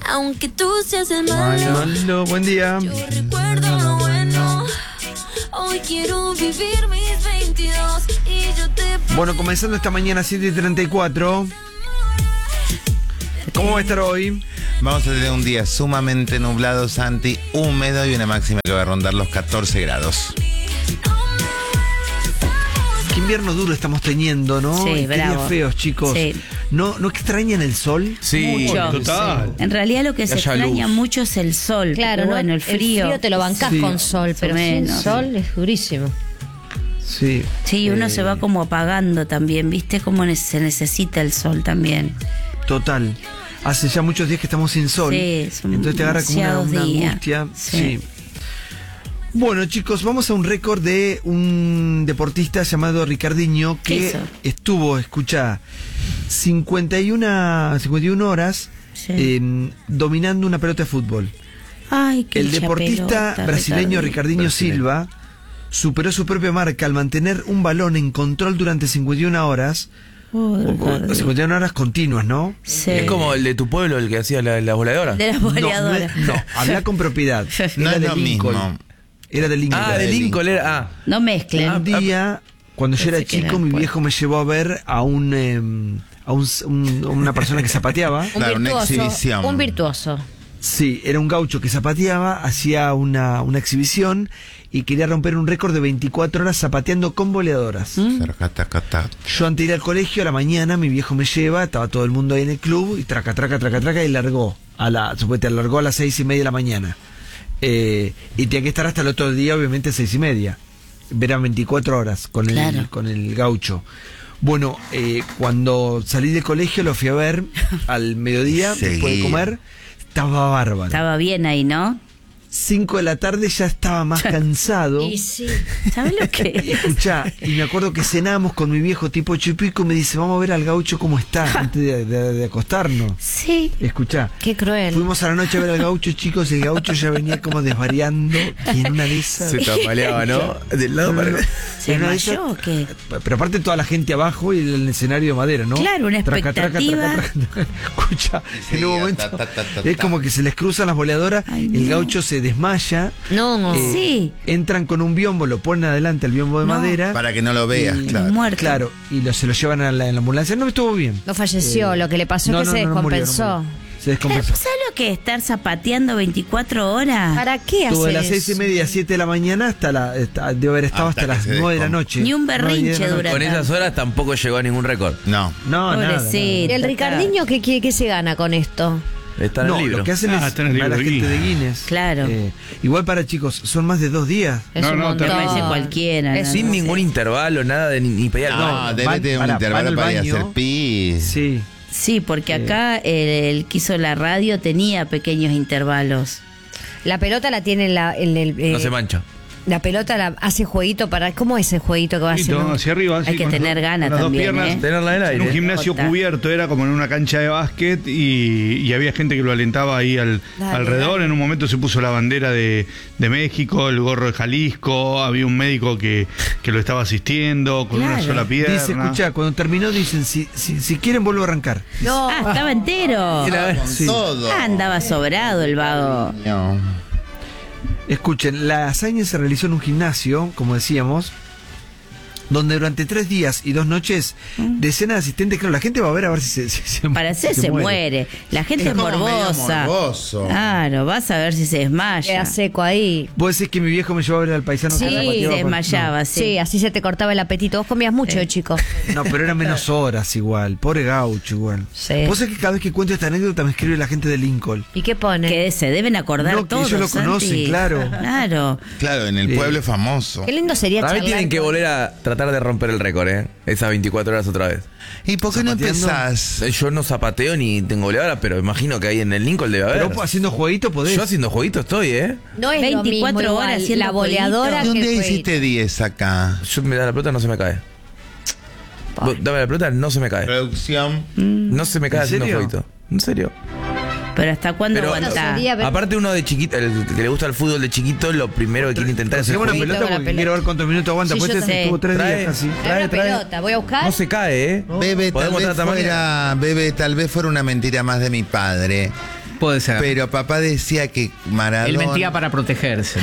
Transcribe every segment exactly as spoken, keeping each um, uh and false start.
Aunque tú seas el malo, malo, buen día. yo recuerdo lo bueno. Hoy quiero vivir mis veintidós y yo te... Bueno, comenzando esta mañana siete y treinta y cuatro. ¿Cómo va a estar hoy? Vamos a tener un día sumamente nublado, Santi, húmedo y una máxima que va a rondar los catorce grados. Qué invierno duro estamos teniendo, ¿no? Sí, Qué bravo. días feos, chicos. Sí. ¿No, ¿No extrañan el sol? Sí, Mucho. total. En realidad lo que se haya extraña luz. mucho es el sol. Claro, porque, ¿no? bueno, el frío. El frío te lo bancás Sí. con sol, pero sin menos. sol es durísimo. Sí. Sí, uno Eh, se va como apagando también, ¿viste? Como ne- se necesita el sol también. Total. Hace ya muchos días que estamos sin sol. Sí, son Entonces te agarra como una, demasiados una días. angustia. Sí. Sí. Bueno, chicos, vamos a un récord de un deportista llamado Ricardinho ¿Qué que hizo? estuvo, escucha, cincuenta y una, cincuenta y una horas Sí. eh, dominando una pelota de fútbol. Ay, qué El hincha deportista pelota, brasileño Ricardinho Brasileño. Silva superó su propia marca al mantener un balón en control durante cincuenta y una horas, Uy, o- o Ricardo. cincuenta y una horas continuas, ¿no? Sí. Es como el de tu pueblo, el que hacía la, la voladora. De la No, no, boleadora. es- no, habla con propiedad. No Era es de lo Lincoln. mismo. Era de Lincoln. Ah, de de Lincoln era. Ah. No mezclen. Un día, cuando yo era Pensé que era chico, mi después. viejo me llevó a ver a un em, a un, un- una persona que zapateaba. Un Claro, una virtuoso. exhibición. Un virtuoso. Sí, era un gaucho que zapateaba, hacía una, una exhibición y quería romper un récord de veinticuatro horas zapateando con boleadoras. Saracatacata. Yo antes de ir al colegio a la mañana, mi viejo me lleva, estaba todo el mundo ahí en el club y traca, traca, traca, traca y largó a la, supuestamente largó a las seis y media de la mañana. Eh, y tenía que estar hasta el otro día, obviamente, seis y media. Eran veinticuatro horas con el, Claro. con el gaucho. Bueno, eh, cuando salí del colegio lo fui a ver al mediodía, Seguía. después de comer, estaba bárbaro. Estaba bien ahí, ¿no? Cinco de la tarde ya estaba más cansado. Y sí. ¿Sabes lo que Y escuchá, y me acuerdo que cenamos con mi viejo tipo ocho y pico y me dice, vamos a ver al gaucho cómo está antes de, de- de acostarnos. Sí. Escuchá, Qué cruel. fuimos a la noche a ver al gaucho, chicos, y el gaucho ya venía como desvariando y en una de esas... Se tambaleaba, ¿no? Del lado para el... ¿Se en una de desmayó esas- o qué? Pero aparte toda la gente abajo y el escenario de madera, ¿no? Claro, una Traca, traca, traca, expectativa. traca, traca. Escucha, en Sí, un ta, momento ta, ta, ta, es ta. como que se les cruzan las boleadoras, Ay, el no. gaucho se desmaya. No, no. eh, Sí. Entran con un biombo, lo ponen adelante el biombo de No. madera. Para que no lo veas, y- claro. Muerto. Claro, y lo, se lo llevan a la, en la ambulancia. No estuvo bien. No falleció. Eh, Lo que le pasó no, es que no, se no, no murió, no descompensó. murió. Se descompensó. ¿Sabes lo que es estar zapateando veinticuatro horas? ¿Para qué Estuvo de hacer las seis y eso? media a siete de la mañana hasta la. Hasta, debe haber estado Hasta hasta, que las se nueve de la descom- noche. Ni un Nueve y diez berrinche de la noche. dura. Con esas horas tampoco llegó a ningún récord. No. No, nada, Pobrecito. ¿Y el Ricardiño qué, qué, qué se gana con esto? Está en No, el libro. lo que hacen Ah, es está en el firmar a la libro gente de Guinness. Guinness. Claro. Eh, igual para chicos, son más de dos días. Es No, un no, montón. te parece cualquiera, Es ¿no? Sin No ningún sé. intervalo, nada de ni, ni pedir No, algo. debe van- tener un para- intervalo van al para ir a baño. hacer pis. Sí. Sí, porque acá el, el que hizo la radio tenía pequeños intervalos. La pelota la tiene en, la, en el... eh, No se mancha. La pelota la hace jueguito para... ¿Cómo es el jueguito que va Poquito, haciendo? hacia arriba. Hay así, que con tener las- ganas con las dos también, piernas. ¿eh? Tenerla en el En un aire. gimnasio Jota. cubierto, era como en una cancha de básquet y, y había gente que lo alentaba ahí al, Dale, alrededor. dale. En un momento se puso la bandera de, de México, el gorro de Jalisco, había un médico que, que lo estaba asistiendo con una Claro. sola pierna. Dice, escucha, cuando terminó dicen, si, si, si quieren vuelvo a arrancar. No. Ah, estaba entero. Con Sí. todo. Ah, andaba sobrado el vago. No. Escuchen, la hazaña se realizó en un gimnasio, como decíamos, donde durante tres días y dos noches, decenas de asistentes, claro, la gente va a ver a ver si se, si se- Para hacer si se muere. La gente es, Es como medio morbosa. morboso. Claro, vas a ver si se desmaya. Queda seco ahí. Vos decís que mi viejo me llevó a ver al paisano Sí, que Sí, zapateaba se con- desmayaba, Sí. sí. así se te cortaba el apetito. Vos comías mucho de chico. No, pero eran menos horas igual. Pobre gaucho igual. Sí. Vos sabés que cada vez que cuento esta anécdota me escribe la gente de Lincoln. ¿Y qué pone? Que se deben acordar No, que todos. ellos lo conocen, Santi. claro. Claro. Claro, en el Sí. pueblo es famoso. Qué lindo sería Para mí charlar tienen que con- volver a tratar de romper el récord, ¿eh? Esas veinticuatro horas otra vez. ¿Y por qué no Zapateando. empezás? Eh, Yo no zapateo ni tengo goleadora, pero imagino que ahí en el Lincoln debe haber. Pero vos haciendo jueguito podés. Yo haciendo jueguito estoy, ¿eh? No es veinticuatro lo mismo horas igual haciendo la boleadora ¿Y un que el día jueguito. hiciste diez acá? Yo me da la pelota, no se me cae. Vos Dame la pelota, no se me cae. Producción. No se me cae ¿En haciendo serio? jueguito. ¿En serio? Pero ¿hasta cuándo Pero- aguantás? Sería ver- Aparte uno de chiquito, el que le gusta el fútbol de chiquito, lo primero que quiere intentar es el Sigamos la jueguito. pelota con la porque pelota. quiero ver cuántos minutos aguanta. Sí, Pues yo este también. estuvo tres Trae. días casi. Trae una pelota, voy a buscar. No se cae, ¿eh? Bebe, tal ¿Podemos vez tratar mañana? fuera, Bebe, tal vez fuera una mentira más de mi padre. Puede ser. Pero papá decía que Maradona... Él mentía para protegerse.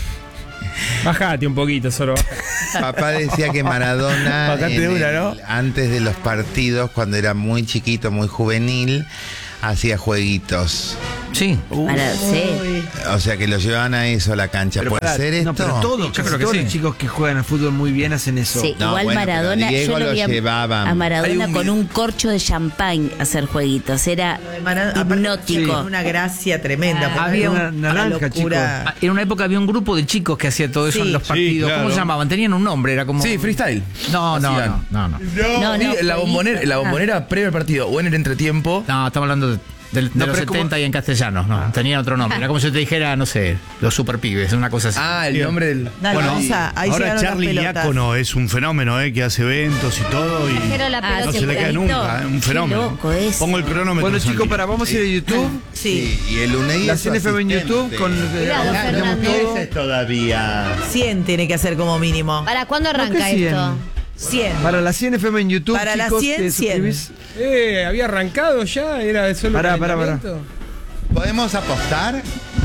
Bajate un poquito, solo. Papá decía que Maradona, Bajate de en una, el- ¿no? antes de los partidos, cuando era muy chiquito, muy juvenil, hacía jueguitos. Sí. Para, sí. O sea que lo llevaban a eso, a la cancha. Pero ¿Puede pará, ser esto? No, pero todos, Yo casi creo que todos sí. los chicos que juegan al fútbol muy bien hacen eso. Sí, No, igual bueno, pero Maradona, Diego yo lo lo vi a, llevaban. a Maradona Hay un con video- un corcho de champán hacer jueguitos, era Lo de Mara- aparte, hipnótico. con una gracia tremenda. porque Había una una naranja, locura. Ah, En una época había un grupo de chicos que hacía todo eso Sí. en los Sí, partidos. claro. ¿Cómo se llamaban? Tenían un nombre, era como. Sí, freestyle. No, no, Hacían. no, no, no. No, Sí, no, en la bombonera, en la jueguitos. bombonera previo al partido o en el entretiempo. No, estamos hablando de, de- de No, los pero es como- setenta y en castellano. No, tenía otro nombre. Era como si yo te dijera, no sé, los superpibes, una cosa así. Ah, el nombre del. Dale, Bueno, vamos a- ahí ahora llegaron las Charlie pelotas. Diácono es un fenómeno, ¿eh? Que hace eventos y todo y Trajeron la no pelota se le cae tempranito. nunca, ¿eh? Un Qué fenómeno. loco eso. Pongo el cronómetro. Bueno, chicos, Santi. para, vamos a ir a YouTube. Sí, Y el UNEI La es su C N F M en asistente. YouTube con. eh, Cuidado, digamos, Fernando. todo. Meses todavía. cien tiene que hacer como mínimo. ¿Para cuándo ¿Por arranca qué cien? esto? cien. Para la C N F M en YouTube, Para la chicos, cien, te cien. suscribís. Eh, había arrancado ya, era solo. Pará, pará, pará. calentamiento. ¿Podemos apostar?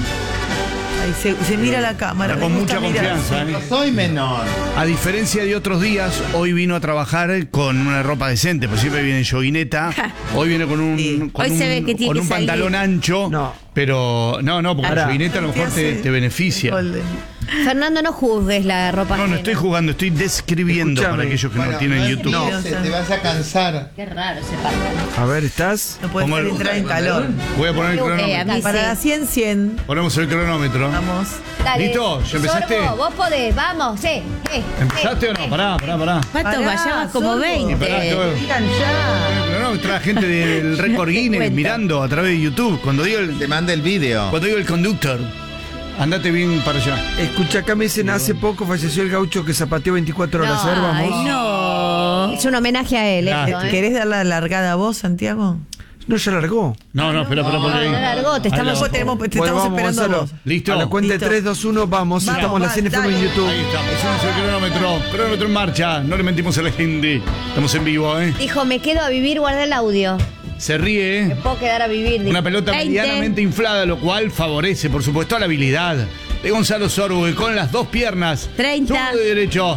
Ahí se, se mira la cámara. Está con me gusta mucha mirar confianza, así. ¿eh? No soy menor. A diferencia de otros días, hoy vino a trabajar con una ropa decente, pues siempre viene en joguineta. Hoy viene con un, Sí. con Hoy un, se ve que tiene con que un salir. pantalón ancho. No. Pero no, no, porque Ahora, la joguineta a lo mejor te, te beneficia. Golden. Fernando, no juzgues la ropa No, no ajena. estoy jugando, estoy describiendo Escúchame. para aquellos que no tienen YouTube. no. te vas a cansar. Qué raro ese pantalón. A ver, ¿estás? No puede Pongo el- entrar en calor. Voy a poner el Eh, a cronómetro. mí Para sí. la cien, cien. Ponemos el cronómetro. Vamos. Dale. ¿Listo? ¿Ya empezaste? Sorbo, vos podés, vamos, sí. eh, ¿Empezaste eh, o no? eh. Pará, pará, pará. Pato, Pará, vayamos como Sorbo. veinte. Pará, que voy- Digan ya. El cronómetro, la gente del récord Guinness cuenta. mirando a través de YouTube. Cuando digo el, Te manda el video. cuando digo el conductor, andate bien para allá. Escucha, acá me dicen, hace poco falleció el gaucho que zapateó veinticuatro horas. A ver, Ay, vamos. no. Es un homenaje a él, Ah, esto, ¿eh? ¿Querés dar la largada a vos, Santiago? No, ya largó. No, no, espera, espera, porque No, no largó, te estamos- Nosotros tenemos, te Bueno, estamos vamos, esperando a Gonzalo. vos. ¿Listo? A la cuenta Listo. de tres, dos, uno, vamos. Vamos, Estamos en la va, C N F M en dale. YouTube. Ahí está, pusimos el cronómetro. Cronómetro en marcha. No le mentimos a la gente. Estamos en vivo, ¿eh? Dijo, me quedo a vivir, guarda el audio. Se ríe, Me ¿eh? puedo quedar a vivir. dijo. Una pelota veinte. medianamente inflada, lo cual favorece, por supuesto, a la habilidad de Gonzalo Sorbo, que con las dos piernas. treinta. Zurdo y derecho.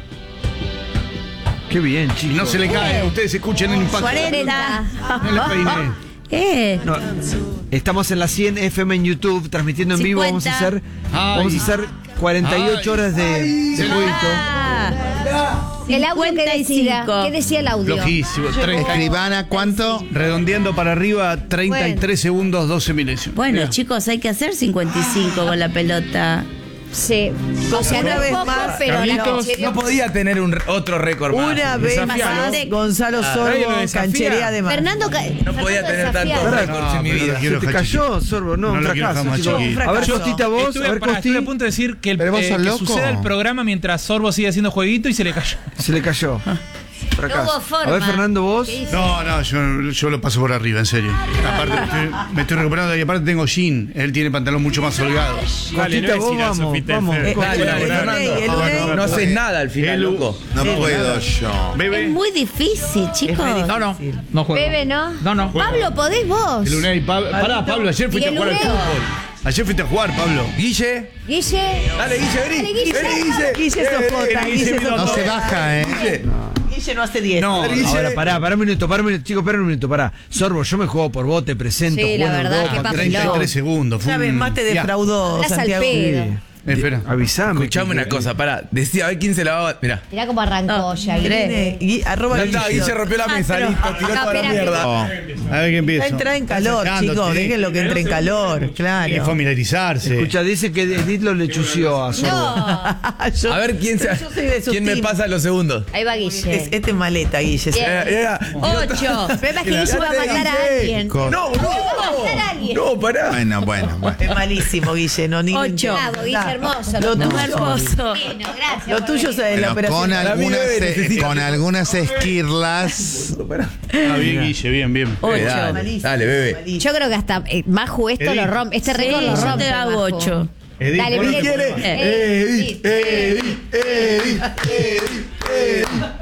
Qué bien, Y chicos. no se le cae. Ustedes escuchen el impacto. cuarenta. No le peiné. Eh. No, estamos en la cien F M en YouTube, transmitiendo en vivo. Vamos a hacer, Ay. vamos a hacer cuarenta y ocho Ay. horas de, de jueguito. Ah. El audio que cincuenta y decida. cinco. ¿Qué decía el audio? Flojísimo. treinta. Escribana, ¿cuánto? Redondeando para arriba, treinta y tres segundos, doce milésimos. Bueno, Mirá. chicos, hay que hacer cincuenta y cinco con la pelota. Sí. O sea, no Una es vez poco, más, pero la Carlitos canchería- no podía tener un, otro récord más. Una vez Desafialo. más, Gonzalo nadie Sorbo, lo desafía. cancherea de más. Fernando, ca- No podía Fernando tener desafía. tantos Pará, récords en mi pero vida. lo quiero ¿Se te dejar cayó, chiquito. Sorbo? No, No un lo quiero fracaso, dejar más chicos. chiquito. A ver, Fracaso. Costita, vos, a Estuve, ver, pará, Costi. estuve a punto de decir que, el, Pero vos eh, sos que loco. suceda el programa mientras Sorbo sigue haciendo jueguito y se le cayó. Se le cayó. Fracaso. No hubo forma. A ver, Fernando, vos. ¿Qué hizo? No, no, yo, yo lo paso por arriba, en serio. Aparte, me estoy, me estoy recuperando y aparte tengo jean. Él tiene pantalón mucho más holgado. Costita, vos, vamos. Vamos. Eh, Costi. el- Dale, el Fernando. Unei, el Ah, Unei. no, No haces nada al final, El- loco. No puedo yo. Es Bebe. muy difícil, chicos. No, no. No juego. Bebe, ¿no? No, no. Pablo, ¿podés vos? El Unai, Pa- pará, Pablo, ayer fuiste a ¿Y el jugar al Unai? fútbol. Ayer fuiste a jugar, Pablo. Guille. Guille. Dale, Guille, vení. Dale, Guille. Vení, Guille. Guille Eh, Sopota, eh, Guille vino- No Sopota. se baja, ¿eh? Guille. Guille no hace diez. No, Dale, Guille. Ahora, pará, pará un minuto, pará un minuto. Chicos, pará un minuto, pará. Sorbo, yo me juego por vos, te presento. Sí, la juego en verdad, Europa, qué papelón. treinta y tres segundos. Fue Una vez un- más te Ya. defraudó, Estás al Santiago. pedo. Sí. Espera. Avisame. Escuchame que- una cosa, pará. Decía, a ver quién se la va. Mirá. Mirá cómo arrancó No, ya, Viene, Guille. Gui- arroba Ya está, Guille. Guille rompió la mesa, pero- listo, tiró acá, toda la espera, mierda. Oh. A ver qué empieza. Ya entra en calor, Está sacando, chicos. sí. Déjenlo que entre en calor, Hay que claro. familiarizarse. Escucha, dice que Edith lo lechució a Sorbo. No. Yo- A ver quién se. yo soy de su ¿Quién me team. pasa los segundos? Ahí va Es, Guille. este es maleta, Guille. Bien. Eh, eh, Ocho. El problema es que Guille va a matar a alguien. Co- No, Va a no. matar a alguien. No, pará. Bueno, bueno, bueno. Es malísimo, Guille. No, ni lo Ocho. entiendo. Bravo, Guille, hermoso. Lo No, tuyo, hermoso. Bueno, gracias. lo por tuyo es venir. la Pero con operación. algunas, bebé eh, necesita- con algunas esquirlas. Ah, bien, Guille, bien, bien. Ocho. Eh, dale, Malísimo, dale, bebé. malísimo. Yo creo que hasta eh, Maju esto Edith. lo rompe. Este Sí, récord lo yo rompe. te hago Maju. ocho. Edith, Dale, ponete- Miguel. quiere? Edith, Edith, Edith, Edith, Edith, Edith.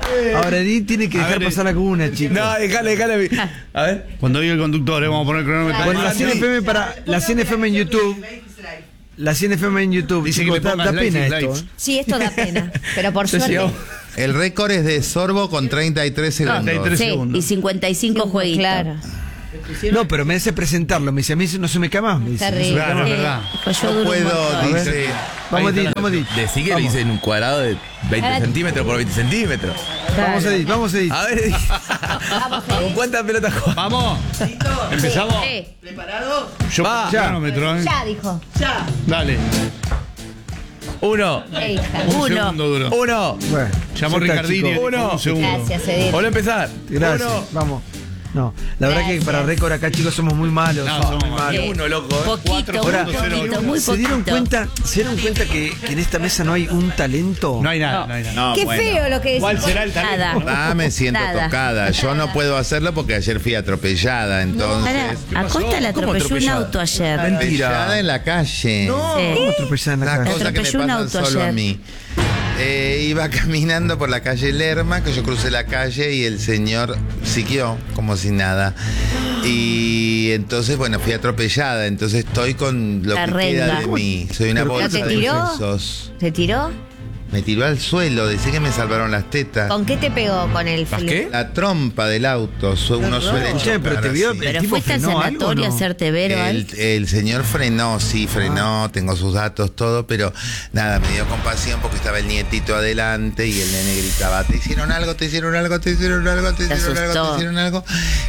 Ahora Edith tiene que A dejar ver, pasar la cuna, chicos. No, déjale, déjale. A ver. Cuando diga el conductor, eh, vamos a poner el cronómetro. Bueno, la cien F M para la cien F M en YouTube. La cien F M en YouTube. Dice chicos, que le da, pongas da likes pena y esto. likes. ¿eh? Sí, esto da pena. Pero por Ya suerte. llegamos. El récord es de Sorbo con treinta y tres segundos. treinta y tres Sí, segundos. y cincuenta y cinco jueguitos. Claro. No, pero me hace presentarlo. Me dice, a mí no se me cae más. Me dice, no se me Terrible. cae Claro, más. es verdad. Pues yo No duro un puedo, montón. dice. Vamos, Ahí está Edith, vamos, Edith. Decí que le Vamos. hice en un cuadrado de veinte centímetros por veinte centímetros. Vamos, Edith, vamos, Edith. A ver, Edith. ¿Con cuántas pelotas juega? Vamos. Empezamos. Sí. Yo Va. ya. Cronómetro, eh. Ya dijo. Dale. Uno. Ey, hija. Un Uno. segundo duro. Uno. Bueno, Llamó ya está, Ricardini. chicos. Uno. Un segundo. Gracias, Edith. Volví a empezar. Gracias. Uno. Vamos. No, la verdad que Gracias. para récord acá, chicos, somos muy malos. No, somos somos muy malos. Uno, loco. ¿eh? Poquito, Ahora, muy poquito, muy ¿Se dieron poquito. cuenta, ¿se dieron cuenta que, que en esta mesa no hay un talento? No hay nada, no hay nada. Qué feo lo que decís. ¿Cuál será el talento? Nada. Ah, me siento Nada. tocada. Yo no puedo hacerlo porque ayer fui atropellada, entonces. Pará, a Costa le ¿Cómo atropelló un atropellada? auto ayer. Atropellada en la calle. No, Sí. ¿cómo atropellar en la Las calle? cosas que me Atropelló un pasan auto solo a ayer. mí. Eh, iba caminando por la calle Lerma, que yo crucé la calle y el señor siguió como si nada. Y entonces, bueno, fui atropellada. Entonces estoy con lo La que queda renga. de mí. Soy una ¿No bolsa te de tiró? huesos. ¿Se tiró? Me tiró al suelo, decía que me salvaron las tetas. ¿Con qué te pegó? ¿Con el ¿Las qué? La trompa del auto, su- uno suele Escuchame, pero chocar te vio- así. ¿El Pero tipo fuiste al frenó algo sanatorio o a no? hacerte ver o El, algo. el señor frenó, sí, frenó, tengo sus datos, todo, pero nada, me dio compasión porque estaba el nietito adelante y el nene gritaba, te hicieron algo, te hicieron algo, te hicieron algo, te Te hicieron algo, asustó. te hicieron algo.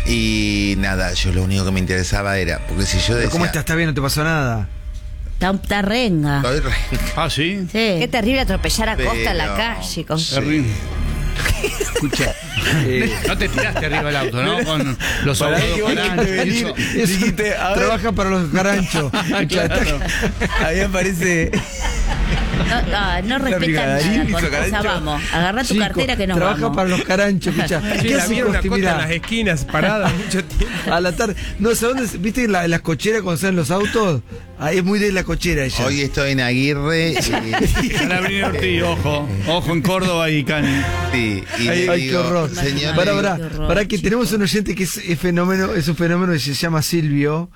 Y nada, yo lo único que me interesaba era, porque si yo ¿Pero decía, ¿Cómo estás? ¿Está bien? ¿No te pasó nada? Está, está renga. estoy re- Ah, sí. Sí. Qué terrible atropellar a Costa en la Pero- calle. Con... Terrible. Escucha. eh, No te tiraste arriba del auto, ¿no? Con los Para ojos ahí que vos grandes, dijiste venir. eso. Dijiste, a ver. trabaja para los garanchos. Claro. Ahí aparece. No, no, no respetan brigadarín nada. hizo Con carancho. esa vamos. Agarra tu Chico, cartera que nos trabaja vamos. para los caranchos, escucha. Sí, ¿Qué la hace vieron a Costi? Costa en Mirá, las esquinas, parada mucho tiempo. a la tarde. No sé dónde. ¿Viste en la- en las cocheras cuando salen los autos? Ahí es muy de la cochera ella. Hoy estoy en Aguirre y, Ana Avenida Ortiz, ojo. Ojo en Córdoba y Cani. sí, y Ay, le ay, qué digo, horror. señor, Para, le digo, para, Qué horror, para que tenemos un oyente que es, es fenómeno, es un fenómeno que se llama Silvio,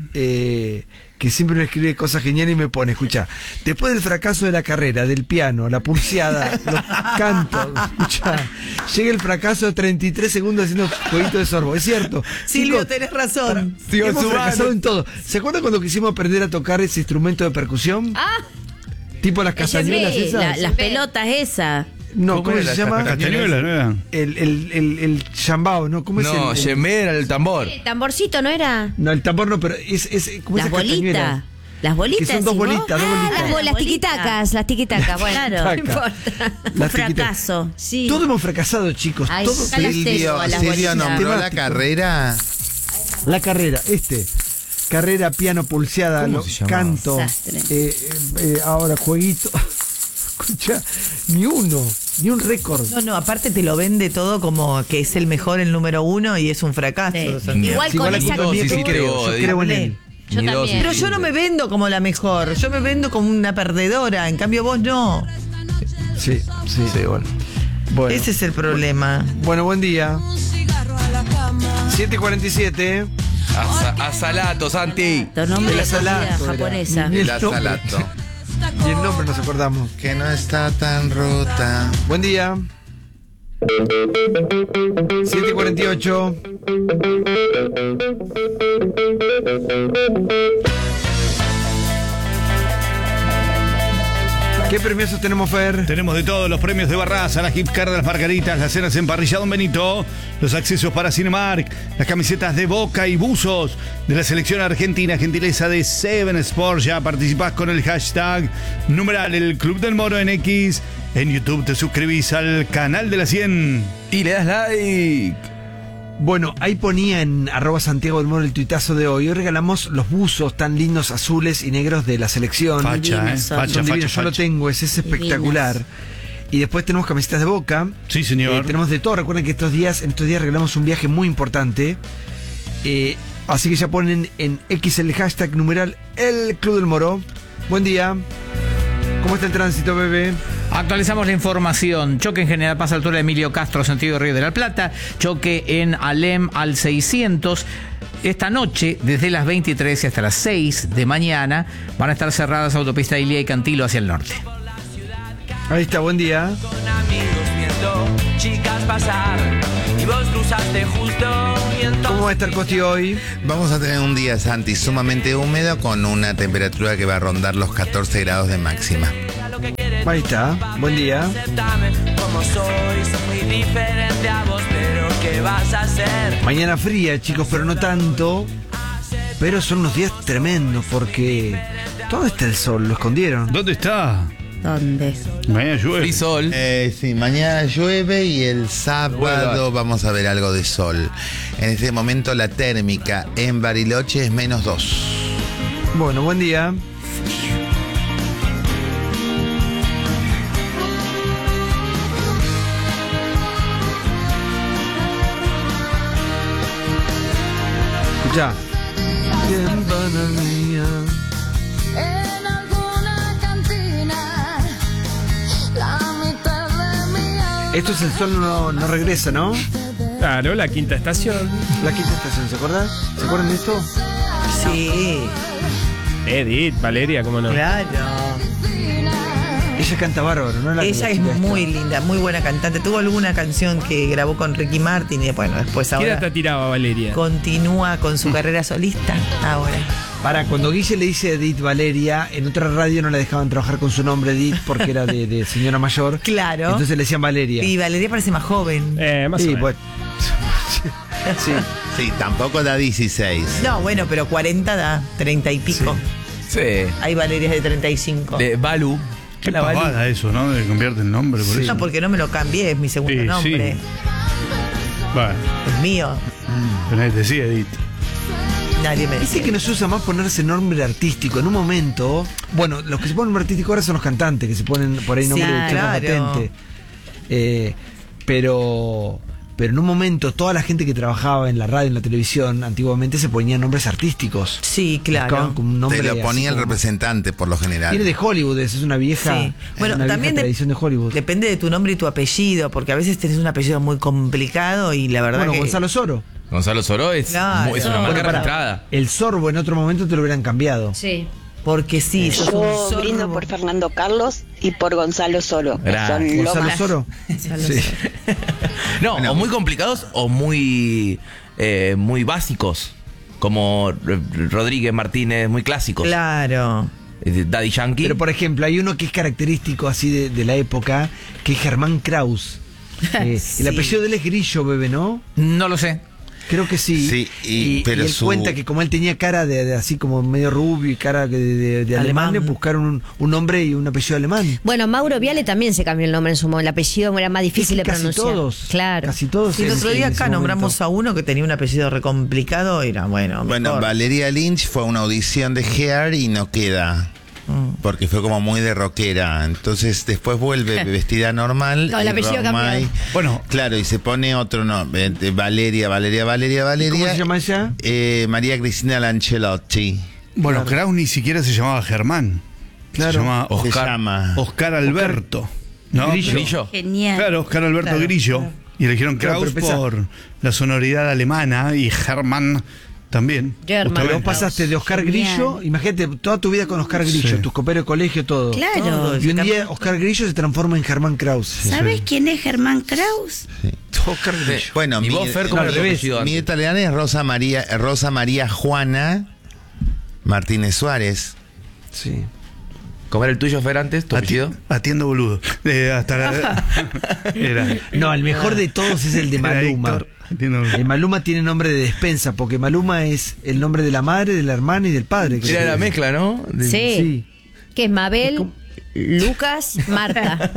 eh, que siempre me escribe cosas geniales y me pone, escucha, después del fracaso de la carrera, del piano, la pulseada, los cantos, escucha, llega el fracaso de treinta y tres segundos haciendo jueguito de sorbo. Es cierto. Silvio, Chicos, tenés razón. Hemos sumando. fracasado en todo. ¿Se acuerdan cuando quisimos aprender a tocar ese instrumento de percusión? Ah, Tipo las castañuelas Sí, esas. la- las pelotas esas. No, ¿Cómo ¿cómo, era se la llama? Castañuela, ¿no era? El, el, el, el chambao, ¿no? ¿Cómo No, es el, el- Yemer al tambor. el tamborcito, ¿no era? No, el tambor no, pero es, es ¿cómo Las es esa castañuela? bolitas. Las bolitas. Que son dos ¿sí vos? bolitas, dos Ah, bolitas. las, bo- las tiquitacas, las tiquitacas. Bueno, Claro. no Taca. importa. Un Las tiquitas. fracaso. Sí. Todos hemos fracasado, chicos. Ay, todos. saca las Silvio, teso a las Silvio bolitas. nombró la Temático. carrera. La carrera, este. Carrera, piano, pulseada, ¿Cómo lo- se llamaba? canto. Desastre. eh, eh, eh, ahora, jueguito. Escucha, ni uno, ni un récord. No, no, aparte te lo vende todo como que es el mejor, el número uno y es un fracaso. Sí. O sea, Igual Sí, con igual esa aquí también sí, sí, creo, creo, yo Edith. creo en él. Yo Ni dos, también. ni Pero yo no me vendo como la mejor, yo me vendo como una perdedora, en cambio vos no. Sí, sí. Sí, bueno. Bueno, Ese es el problema. bueno, buen día. siete cuarenta y siete. Asa- Asalato, Santi. Tu nombre El de comida asalato era. japonesa. Ni el El nombre. asalato. Y el nombre nos acordamos. Que no está tan rota. Buen día. siete cuarenta y ocho. ¿Qué premios tenemos, Fer? Tenemos de todos los premios de Barraza, la gift card de las margaritas, las cenas en parrilla Don Benito, los accesos para Cinemark, las camisetas de Boca y buzos de la selección argentina, gentileza de Seven Sports. Ya participás con el hashtag numeral el Club del Moro en X. En YouTube te suscribís al canal de la cien. Y le das like. Bueno, ahí ponía en arroba Santiago del Moro el tuitazo de hoy. Hoy regalamos los buzos tan lindos azules y negros de la selección. Facha, eh. Divinos son. Facha, Son facha, divinos, yo lo facha. tengo, ese es espectacular. Y después tenemos camisetas de Boca. Sí, señor. Eh, tenemos de todo. Recuerden que estos días, en estos días regalamos un viaje muy importante. Eh, así que ya ponen en X el hashtag numeral el Club del Moro. Buen día. ¿Cómo está el tránsito, bebé? Actualizamos la información. Choque en General Paz, altura de Emilio Castro, sentido Río de la Plata. Choque en Alem al seiscientos. Esta noche, desde las veintitrés y hasta las seis de mañana, van a estar cerradas autopista Ilia y Cantilo hacia el norte. Ahí está, buen día. Con amigos viendo chicas pasar y vos cruzaste justo y entonces... ¿Cómo va a estar Costi hoy? Vamos a tener un día, Santi, sumamente húmedo con una temperatura que va a rondar los catorce grados de máxima. Ahí está, buen día. Aceptame como soy, soy muy diferente a vos, pero ¿qué vas a hacer? Mañana fría, chicos, pero no tanto. Pero son unos días tremendos porque... ¿Dónde está el sol? ¿Lo escondieron? ¿Dónde está? ¿Dónde? Mañana llueve. Y sol. Eh, sí, mañana llueve y el sábado vamos a ver algo de sol. En este momento la térmica en Bariloche es menos dos. Bueno, buen día. Escucha. En alguna cantina, la mitad de mi alma. Esto es El Sol no, no regresa, ¿no? Claro, la quinta estación. La quinta estación, ¿se acuerdan? ¿Se acuerdan de esto? Sí, Edith, Valeria, ¿cómo no? claro. Ella canta bárbaro, ¿no? La- Ella la es chica esta. muy linda, muy buena cantante. Tuvo alguna canción que grabó con Ricky Martin y bueno, después ¿Quién ahora hasta tiraba, Valeria? continúa con su carrera solista. Ahora. Para, cuando Guille le dice Edith Valeria, en otra radio no la dejaban trabajar con su nombre Edith porque era de, de señora mayor. Claro. Entonces le decían Valeria. Y Valeria parece más joven. Eh, más Sí, o menos. bueno. Sí. Sí, tampoco da dieciséis. No, bueno, pero cuarenta da, treinta y pico. Sí. Hay Valerias de treinta y cinco. De Balu. Qué La Balu. pavada eso, ¿no? De cambiarte el nombre por eso. No, porque no me lo cambié, es mi segundo Sí, nombre. sí. Bueno, Es mío. pero nadie te decía, Edith. Nadie me Dice dice. que no se usa más ponerse nombre artístico. En un momento, bueno, los que se ponen nombre artístico ahora son los cantantes, que se ponen por ahí nombre Sí, de chapa claro. patente. Eh, pero, pero en un momento toda la gente que trabajaba en la radio, en la televisión, antiguamente se ponían nombres artísticos. Sí, Buscaban claro. como un nombre Te lo así ponía el como- representante por lo general. Viene de Hollywood, eso es una vieja, Sí. Bueno, una vieja también de- tradición de Hollywood. Depende de tu nombre y tu apellido, porque a veces tenés un apellido muy complicado y la verdad Bueno, que... Gonzalo Soro. Gonzalo Soro es, Claro. mu- es una Bueno, marca pará. registrada. El Sorbo en otro momento te lo hubieran cambiado. Sí. Porque sí, sos un Yo sorbo. brindo por Fernando Carlos y por Gonzalo Soro. que Gracias. son lo Gonzalo más. Soro. Sí. No, Bueno. o muy complicados o muy, eh, muy básicos. Como R- Rodríguez Martínez, muy clásicos. Claro. Eh, Daddy Yankee. Pero por ejemplo, hay uno que es característico así de, de la época, que es Germán Kraus. Eh, Sí. El apellido de él es Grillo, bebé, ¿no? No lo sé. Creo que sí. Sí, y- pero él su- cuenta que como él tenía cara de, de así como medio rubio y cara de, de, de alemán, Alemán. le buscaron un, un nombre y un apellido alemán. Bueno, Mauro Viale también se cambió el nombre en su momento. El apellido era más difícil Es que de casi pronunciar. todos. Claro. Casi todos. Sí, el en- otro día en ese acá nombramos momento. a uno que tenía un apellido recomplicado y era bueno. Bueno, mejor. Valeria Lynch fue a una audición de Hair y no queda. Mm. Porque fue como muy de rockera. Entonces después vuelve vestida normal. No, el y apellido Romay- cambió. Bueno, Claro, y se pone otro nombre. eh, Valeria, Valeria, Valeria, Valeria. ¿Cómo se llama ella? Eh, María Cristina Lancelotti. bueno, Kraus ni siquiera se llamaba Germán. Claro. Se llamaba Se Oscar, llama. Oscar Alberto. ¿no? Grillo. Grillo. Genial. Claro, Oscar Alberto Claro, Grillo. claro. Y eligieron Claro, Kraus pero pensá- por la sonoridad alemana y Germán también. Germán. Pero vos justamente. pasaste de Oscar Genial. Grillo, imagínate, toda tu vida con Oscar Grillo, Sí. tus coperos de colegio, todo. Claro. Todo. Y un día Oscar Grillo se transforma en Germán Kraus. ¿Sabes quién es Germán Kraus? Oscar Grillo. Bueno, ¿Y vos, Fer, cómo no, era tu al revés. apellido mi antes? italiana es Rosa María, Rosa María Juana Martínez Suárez. Sí. ¿Cómo era el tuyo, Fer, antes? ¿Tu Ati- apellido? Atiendo boludo. Eh, hasta la, era, No, el mejor de todos es el de era Maluma. Héctor. Atiendo boludo. El Maluma tiene nombre de despensa, porque Maluma es el nombre de la madre, de la hermana y del padre. creo Era que la es. mezcla, ¿no? De- Sí. Sí. Que es Mabel, Lucas, Marta.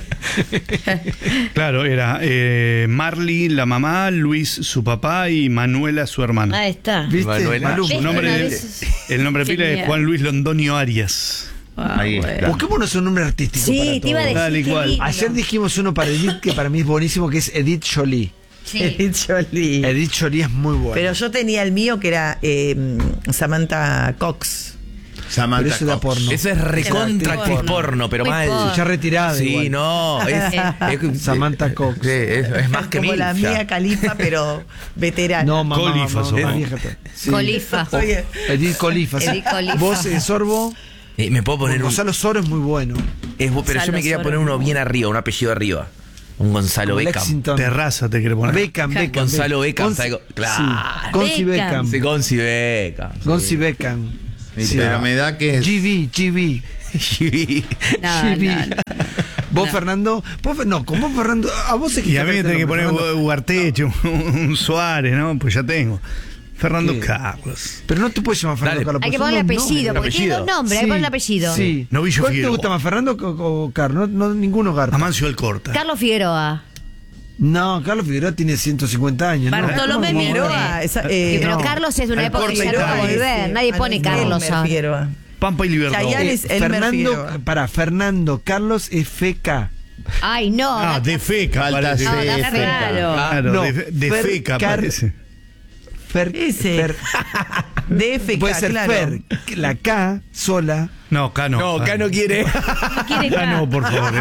Claro, era eh, Marley, la mamá, Luis, su papá y Manuela, su hermana. Ahí está. ¿Viste? Manuela. Maluma. Su ¿Ves? nombre, Una de- vez- el nombre de pila es Genial. Juan Luis Londonio Arias. Ah, Ahí bueno. está. Busquémonos un nombre artístico. Sí, para te iba a todo. decir. Dale, qué igual. lindo. Ayer dijimos uno para Edith que para mí es buenísimo, que es Edith Jolie. Sí. Edith Jolie. Edith Jolie es muy buena. Pero yo tenía el mío que era eh, Samantha Cox. Samantha pero eso da Cox. porno. Eso es recontra Porno. actriz porno, pero Muy mal. porno. Ya retirada. Sí, igual. no. Es, es- Samantha Cox. Sí, es, es más que Como la Milf, ya. mía Califa, pero veterana. No, mamá, Colifa mamá, sos mamá, vos. vieja. Sí. Colifa. Oye, Edith Colifa. sí. Edith Colifa. Vos, eh, Sorbo. Eh, me puedo poner un. Gonzalo Soro es muy bueno. es- pero yo Gonzalo me quería Soro. poner uno bien arriba, un apellido arriba. Un Gonzalo Como Beckham. Lexington. Terraza te quiere poner. Beckham, Beckham. Gonzalo Beckham, Gonzi- ¿sabes? Claro. Sí. Gonzi Beckham. Beckham. Sí, Gonzi Beckham. Gonzi Beckham. Y Sí. Pero me da que es. G V, G V. No, G V. no, no. Vos, Fernando. Vos, no, con vos, Fernando. A vos es que Y a mí me te tenés que poner Fernando. Ugarteche, un, un Suárez, ¿no? Pues ya tengo. Fernando ¿Qué? Carlos. Pero no te puedes llamar Fernando Dale. Carlos. Hay que porque ponerle son dos apellido, nombres. porque tiene dos nombres, hay que ponerle apellido. Sí. Novillo ¿Cuál te Figueroa. gusta más, Fernando o, o Carlos? No, no, ninguno Garpa. Amancio Alcorta. Carlos Figueroa. No, Carlos Figueroa tiene ciento cincuenta años. ¿no? Bartolomé ¿Cómo? Figueroa. Figueroa, esa, eh, Pero no. Carlos es de una época que ya no va a Alcorta, volver. Sí, Nadie ah, pone no, Carlos Elmer ahora. Figueroa. Pampa y Libertad. Chayanne Eh, es Elmer Fernando, Figueroa. para Fernando Carlos F K. Ay, no. Ah, de feca Falta parece. No, C, da F. raro. Claro, No, de, de Fer- feca Car- parece. Fer, Ese. Fer- D F K, puede ser claro. Fer, la K sola. No, acá no. No, acá no quiere. quiere Acá K. no, por favor.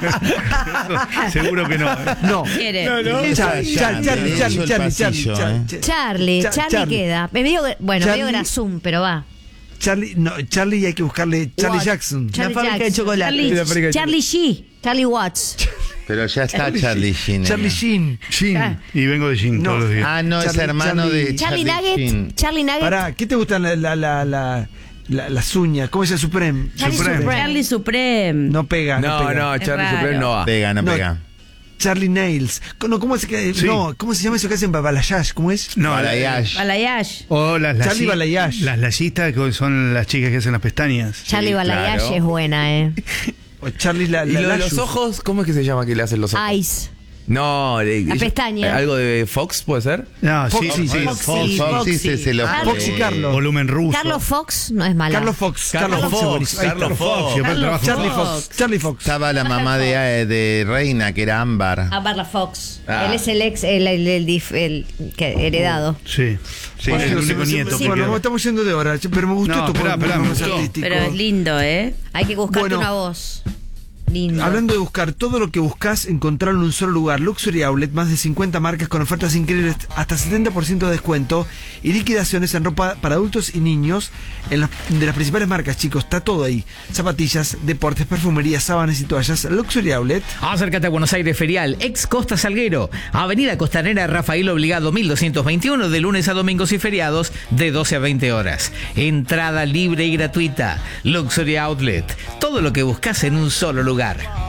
eh. Seguro que no. eh. No. Quiere. Charlie, Charlie, Charlie, Charlie, Derecho Charlie, el Charlie, pasillo, Charlie, ¿eh? Charlie, Charlie, Cha- Charlie, Charlie. queda. Es medio, bueno, Charlie. medio grasum, pero va. Charlie, no, Charlie hay que buscarle Charlie Watts. Jackson. Charlie fábrica de Jackson. chocolate. Charlie, La fábrica de Charlie G. Charlie Watts. Pero ya está Charlie Sheen. Charlie Sheen. Gin. Y vengo de Gin No. todos los días. Ah, no, es Charlie- hermano Charlie- de Charlie Charlie Nugget. Sheen. Charlie Nugget. Pará, ¿qué te gustan la, la, la, la, la- las uñas? ¿Cómo es el Supreme? Charlie Supreme. Supreme. Charlie Supreme. No pega, no, No, pega. no, Es Charlie raro. Supreme no va. Pega, no No. pega. Charlie Nails. No, ¿cómo, es que, Sí. no, ¿cómo se llama eso que hacen balayage? ¿Cómo es? No, Balayage. Balayage. O las Charlie layi- Balayage. Las layistas que son las chicas que hacen las pestañas. Charlie Sí, Balayage claro. es buena, eh. O Charlie la, ¿Y la lo de los Layus. ojos? ¿Cómo es que se llama que le hacen los ojos? Ice. No, le- La ella- pestaña. ¿Algo de Fox puede ser? No, sí, Foxy, sí, sí. Fox. Foxy. Foxy Foxy. se lo Ah, Foxy Carlos. Volumen ruso. Carlos Fox no es mala. Carlos Fox. Carlos Carlos Fox, Fox. buenísimo. Ahí está. Carlos Fox. Yo Carlos trabajo- Charlie Fox. Fox. Charlie Fox. Estaba la mamá de, eh, de Reina, que era Ámbar. Barla Fox. Ah. Él es el ex, el, el, el dif- el que heredado. Sí. Sí, Bueno, el se- único se- nieto se- que bueno, quedó. estamos yendo de hora, pero me gustó No, esto esperá, porque esperá, me es gustó. artístico. Pero es lindo, ¿eh? Hay que buscarte Bueno. una voz. Lindo. Hablando de buscar, todo lo que buscas, encontrarlo en un solo lugar. Luxury Outlet, más de cincuenta marcas con ofertas increíbles, hasta setenta por ciento de descuento y liquidaciones en ropa para adultos y niños en las, de las principales marcas, chicos. Está todo ahí. Zapatillas, deportes, perfumería, sábanas y toallas. Luxury Outlet. Acércate a Buenos Aires Ferial, ex Costa Salguero, Avenida Costanera Rafael Obligado mil doscientos veintiuno, de lunes a domingos y feriados de doce a veinte horas. Entrada libre y gratuita. Luxury Outlet, todo lo que buscas en un solo lugar.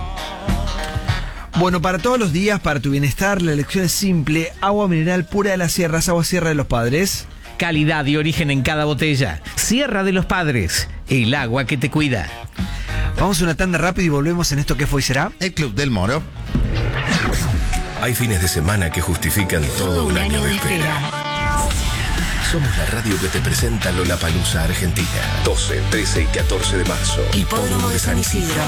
Bueno, para todos los días, para tu bienestar, la elección es simple. Agua mineral pura de las sierras, agua Sierra de los Padres. Calidad y origen en cada botella. Sierra de los Padres, el agua que te cuida. Vamos a una tanda rápida y volvemos en esto que fue y será. El Club del Moro. Hay fines de semana que justifican todo un año de espera. Somos la radio que te presenta Lollapalooza Argentina. doce, trece y catorce de marzo. Hipódromo de San Isidro.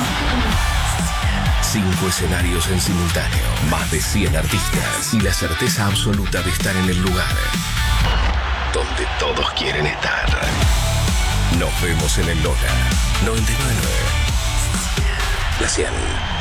Cinco escenarios en simultáneo, más de cien artistas y la certeza absoluta de estar en el lugar donde todos quieren estar. Nos vemos en el Lola noventa y nueve punto nueve. La cien.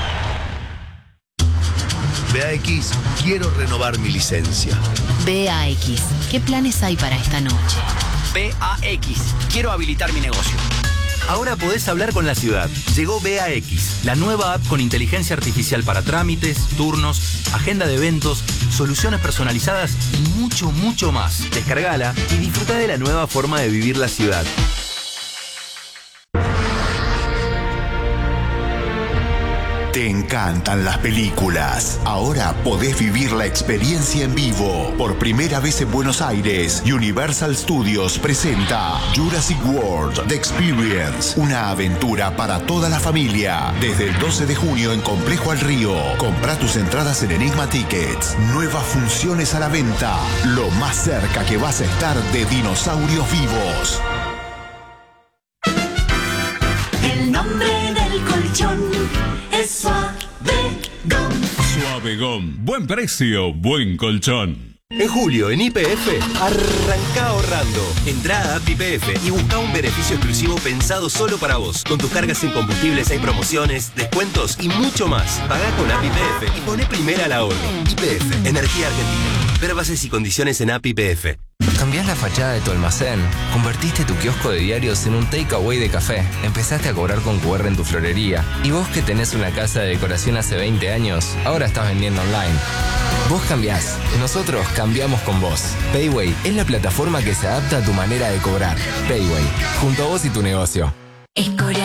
B A X, quiero renovar mi licencia. B A X, ¿qué planes hay para esta noche? B A X, quiero habilitar mi negocio. Ahora podés hablar con la ciudad. Llegó B A X, la nueva app con inteligencia artificial para trámites, turnos, agenda de eventos, soluciones personalizadas y mucho, mucho más. Descargala y disfruta de la nueva forma de vivir la ciudad. Te encantan las películas. Ahora podés vivir la experiencia en vivo. Por primera vez en Buenos Aires, Universal Studios presenta Jurassic World The Experience. Una aventura para toda la familia. Desde el doce de junio en Complejo al Río. Comprá tus entradas en Enigma Tickets. Nuevas funciones a la venta. Lo más cerca que vas a estar de dinosaurios vivos. El nombre del colchón es Suavegón. Suavegón. Buen precio, buen colchón. En julio, en Y P F, arranca ahorrando. Entrá a app Y P F y busca un beneficio exclusivo pensado solo para vos. Con tus cargas en combustibles hay promociones, descuentos y mucho más. Pagá con app Y P F y poné primera al ahorro. Y P F, Energía Argentina. Ver bases y condiciones en app Y P F. Cambiás la fachada de tu almacén, convertiste tu kiosco de diarios en un takeaway de café, empezaste a cobrar con cu erre en tu florería. Y vos que tenés una casa de decoración hace veinte años, ahora estás vendiendo online. Vos cambiás, nosotros cambiamos con vos. Payway es la plataforma que se adapta a tu manera de cobrar. Payway, junto a vos y tu negocio.